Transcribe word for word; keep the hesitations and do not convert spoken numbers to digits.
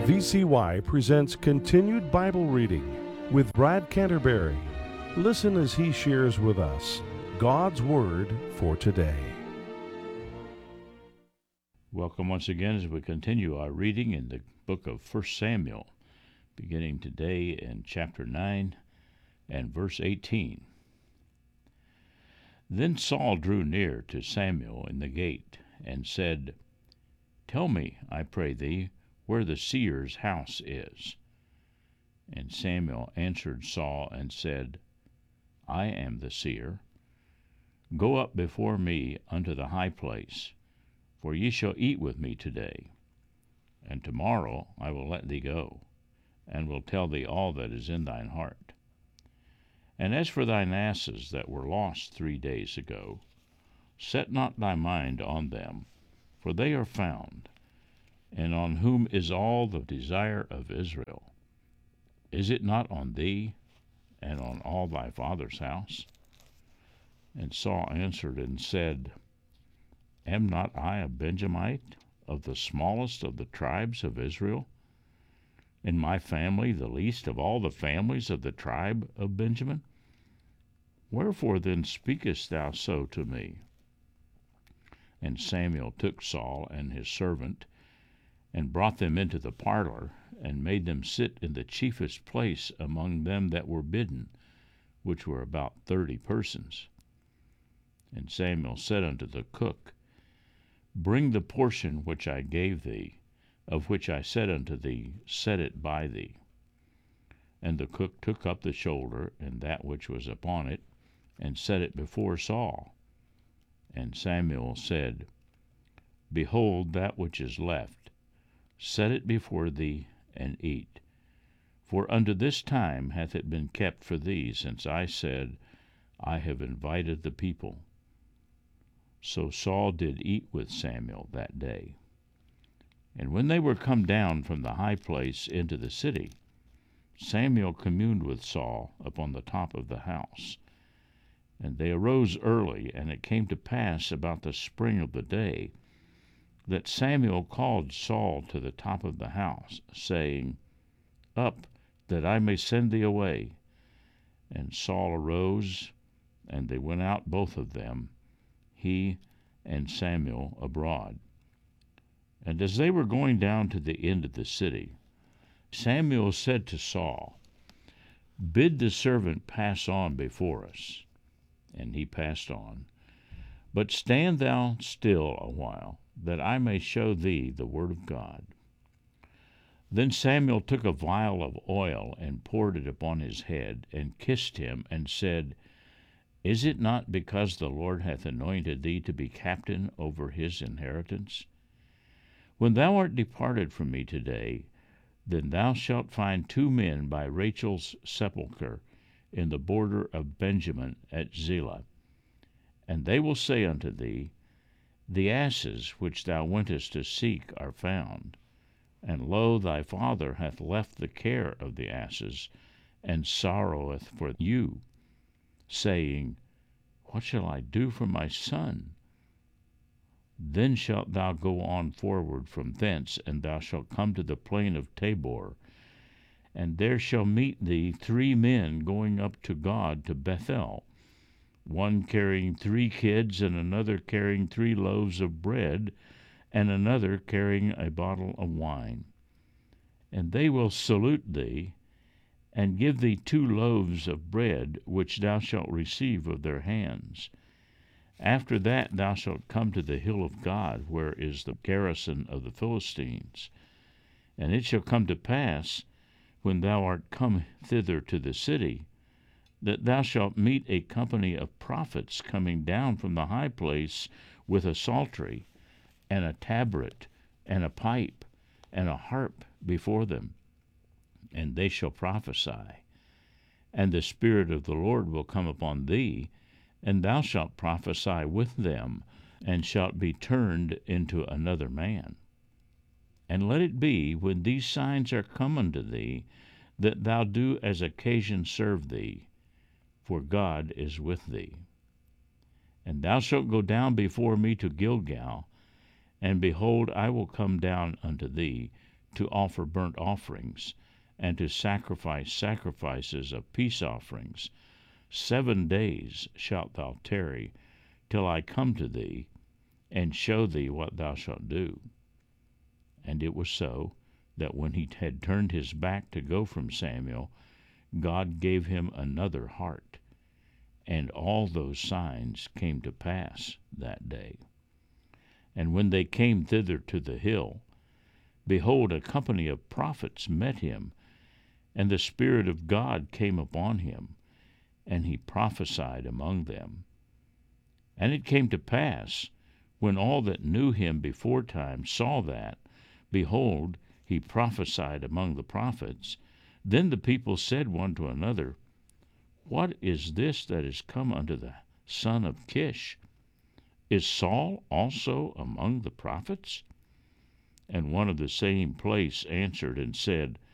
V C Y presents Continued Bible Reading with Brad Canterbury. Listen as he shares with us God's Word for today. Welcome once again as we continue our reading in the book of First Samuel, beginning today in chapter nine and verse eighteen. Then Saul drew near to Samuel in the gate and said, Tell me, I pray thee, where the seer's house is. And Samuel answered Saul and said, I am the seer. Go up before me unto the high place, for ye shall eat with me today. And tomorrow I will let thee go, and will tell thee all that is in thine heart. And as for thine asses that were lost three days ago, set not thy mind on them, for they are found, and on whom is all the desire of Israel. Is it not on thee, and on all thy father's house? And Saul answered and said, Am not I a Benjamite, of the smallest of the tribes of Israel? And my family the least of all the families of the tribe of Benjamin? Wherefore then speakest thou so to me? And Samuel took Saul and his servant, and brought them into the parlor, and made them sit in the chiefest place among them that were bidden, which were about thirty persons. And Samuel said unto the cook, Bring the portion which I gave thee, of which I said unto thee, Set it by thee. And the cook took up the shoulder, and that which was upon it, and set it before Saul. And Samuel said, Behold that which is left, set it before thee, and eat. For unto this time hath it been kept for thee, since I said, I have invited the people. So Saul did eat with Samuel that day. And when they were come down from the high place into the city, Samuel communed with Saul upon the top of the house. And they arose early, and it came to pass about the spring of the day, that Samuel called Saul to the top of the house, saying, Up, that I may send thee away. And Saul arose, and they went out both of them, he and Samuel abroad. And as they were going down to the end of the city, Samuel said to Saul, Bid the servant pass on before us. And he passed on. But stand thou still a while, that I may show thee the word of God. Then Samuel took a vial of oil, and poured it upon his head, and kissed him, and said, Is it not because the Lord hath anointed thee to be captain over his inheritance? When thou art departed from me today, then thou shalt find two men by Rachel's sepulchre, in the border of Benjamin at Zelah. And they will say unto thee, The asses which thou wentest to seek are found. And lo, thy father hath left the care of the asses, and sorroweth for you, saying, What shall I do for my son? Then shalt thou go on forward from thence, and thou shalt come to the plain of Tabor, and there shall meet thee three men going up to God to Bethel, one carrying three kids, and another carrying three loaves of bread, and another carrying a bottle of wine. And they will salute thee, and give thee two loaves of bread, which thou shalt receive of their hands. After that thou shalt come to the hill of God, where is the garrison of the Philistines. And it shall come to pass, when thou art come thither to the city, that thou shalt meet a company of prophets coming down from the high place with a psaltery, and a tabret, and a pipe, and a harp before them. And they shall prophesy. And the Spirit of the Lord will come upon thee, and thou shalt prophesy with them, and shalt be turned into another man. And let it be, when these signs are come unto thee, that thou do as occasion serve thee, for God is with thee. And thou shalt go down before me to Gilgal, and behold, I will come down unto thee, to offer burnt offerings, and to sacrifice sacrifices of peace offerings. Seven days shalt thou tarry, till I come to thee, and show thee what thou shalt do. And it was so, that when he had turned his back to go from Samuel, God gave him another heart, and all those signs came to pass that day. And when they came thither to the hill, behold, a company of prophets met him, and the Spirit of God came upon him, and he prophesied among them. And it came to pass, when all that knew him beforetime saw that, behold, he prophesied among the prophets, then the people said one to another, What is this that is come unto the son of Kish? Is Saul also among the prophets? And one of the same place answered and said,